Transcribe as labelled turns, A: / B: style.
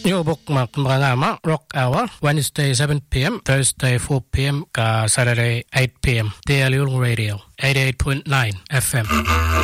A: Yung bukmak mga Rock Hour, Wednesday 7 p.m., Thursday 4 p.m., Saturday 8 p.m. Daily Radio, 88.9 FM.